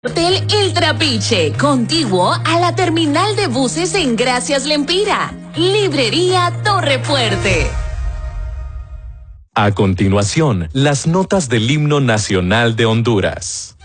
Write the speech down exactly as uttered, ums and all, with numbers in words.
Hotel El Trapiche, contiguo a la terminal de buses en Gracias Lempira. Librería Torre Fuerte. A continuación, las notas del himno nacional de Honduras.